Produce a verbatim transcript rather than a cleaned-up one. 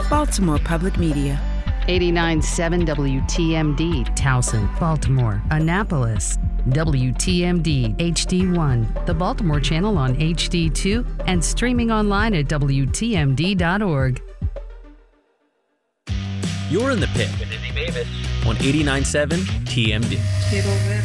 Baltimore Public Media. eighty-nine point seven W T M D, Towson, Baltimore, Annapolis. W T M D H D one, the Baltimore channel on H D two, and streaming online at W T M D dot org. You're in the pit with Izzy Mavis on eighty-nine point seven T M D. Table with